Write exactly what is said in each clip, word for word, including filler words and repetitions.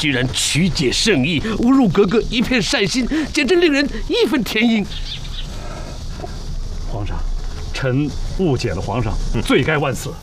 居然曲解圣意，侮辱格格一片善心，简直令人义愤填膺。 皇上，臣误解了皇上，罪该万死。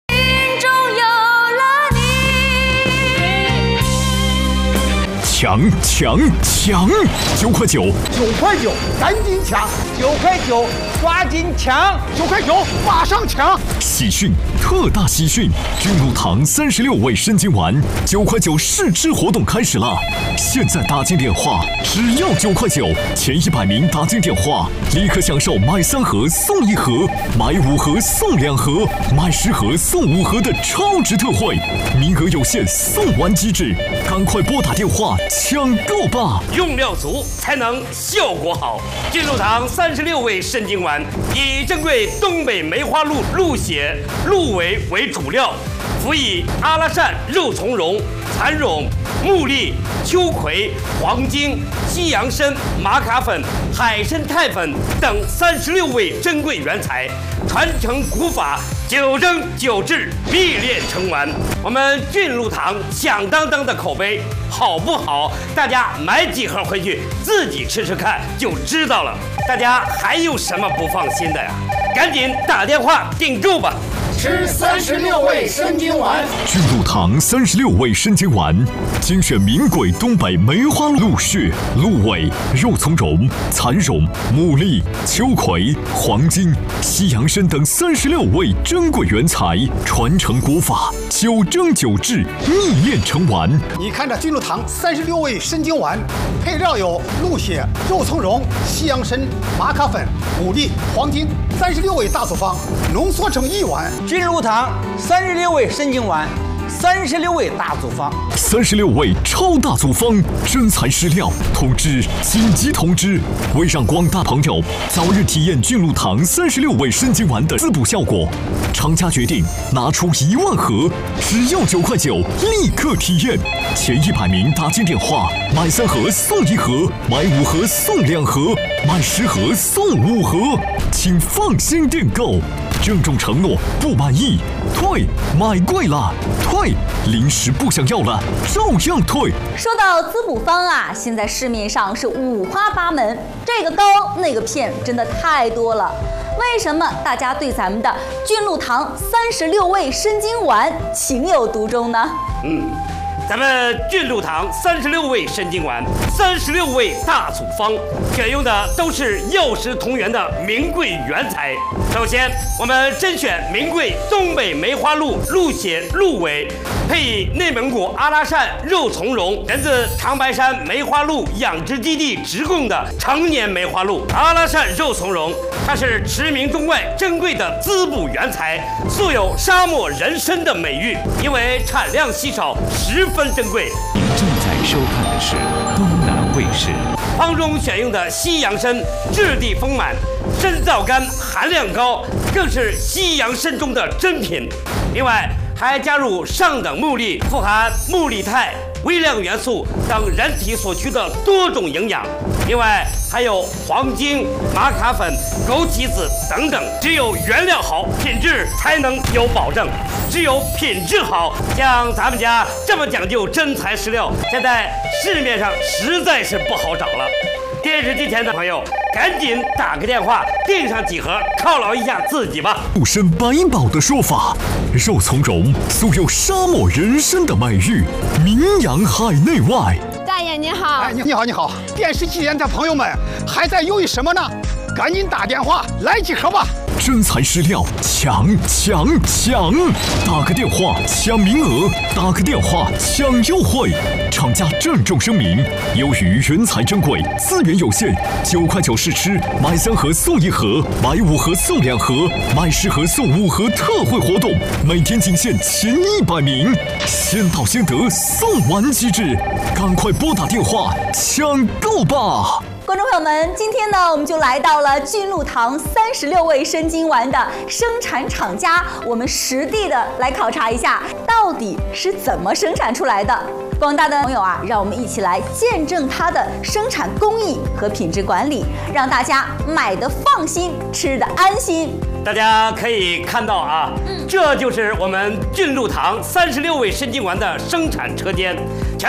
抢抢抢！九块九， 九块九，赶紧抢！九块九，抓紧抢！九块九，马上抢！ 喜讯，特大喜讯！君禄堂三十六味生津丸九块九试吃活动开始了！现在打进电话，只要九块九，前一百名打进电话，立刻享受买三盒送一盒，买五盒送两盒，买十盒送五盒的超值特惠，名额有限，送完即止，赶快拨打电话。 抢购吧！ 用料足才能效果好。君禄堂三十六味生津丸以珍贵东北梅花鹿鹿血、鹿尾为主料，辅以阿拉善、肉苁蓉、蚕苇、木栗、秋葵、黄精、西洋参、玛卡粉、海参肽粉等三十六味珍贵原材，传承古法，九蒸九制，秘炼成丸。我们君禄堂响当当的口碑，好不好？大家买几盒回去自己吃吃看就知道了。大家还有什么不放心的呀？赶紧打电话订购吧！ 吃三十六味生津丸， 君禄堂三十六味生津丸，精选名贵东北梅花鹿血、鹿尾、肉苁蓉、蚕苇、牡蛎、秋葵、黄精、西洋参等三十六味珍贵原材，传承古法，九蒸九制，秘炼成丸。 你看这君禄堂三十六味生津丸，配料有鹿血、肉苁蓉、西洋参、玛卡粉、牡蛎、黄精，三十六味大组方，浓缩成一丸。 君禄堂三十六味生津丸，三十六味大组方， 三十六味超大组方，真材实料。通知紧急通知！为让广大朋友早日体验君禄堂三十六味生津丸的滋补效果，厂家决定拿出一万盒，只要九块九，立刻体验。前一百名打进电话，买三盒送一盒，买五盒送两盒，买十盒送五盒，请放心订购。 郑重承诺，不满意退，买贵了退，临时不想要了照样退。 说到滋补方啊，现在市面上是五花八门，这个膏那个片真的太多了。为什么大家对咱们的君禄堂三十六味生津丸情有独钟呢？ 嗯。 咱们君禄堂三十六味生津丸，三十六味大组方，选用的都是药食同源的名贵原材。首先，我们甄选名贵东北梅花鹿鹿血、鹿尾，配以内蒙古阿拉善肉苁蓉，源自长白山梅花鹿养殖基地直供的成年梅花鹿。阿拉善肉苁蓉，它是驰名中外珍贵的滋补原材，素有沙漠人参的美誉，因为产量稀少，十分 珍贵。 您正在收看的是东南卫视。 方中选用的西洋参质地丰满，参皂苷含量高，更是西洋参中的珍品。另外还加入上等木栗，富含木栗肽、微量元素等人体所需的多种营养。另外还有黄精、玛卡粉、枸杞子等等。只有原料好，品质才能有保证。只有品质好，像咱们家这么讲究真材实料，现在市面上实在是不好找了。电视机前的朋友，赶紧打个电话订上几盒，犒劳一下自己吧。 护身百宝的说法，肉苁蓉素有沙漠人参的美誉，名扬海内外。 大爷你好， 哎，你好你好，电视机前的朋友们还在犹豫什么呢？赶紧打电话来几盒吧！ 真材实料，抢抢抢！打个电话抢名额，打个电话抢优惠。厂家郑重声明：由于原材珍贵，资源有限，九块九试吃，买三盒送一盒，买五盒送两盒，买十盒送五盒特惠活动，每天仅限前一百名，先到先得，送完即止，赶快拨打电话抢购吧！ 观众朋友们，今天呢，我们就来到了君禄堂三十六味生津丸的生产厂家，我们实地的来考察一下，到底是怎么生产出来的。广大的朋友啊，让我们一起来见证它的生产工艺和品质管理，让大家买的放心，吃的安心。 大家可以看到啊，嗯、这就是我们君禄堂三十六味生津丸的生产车间。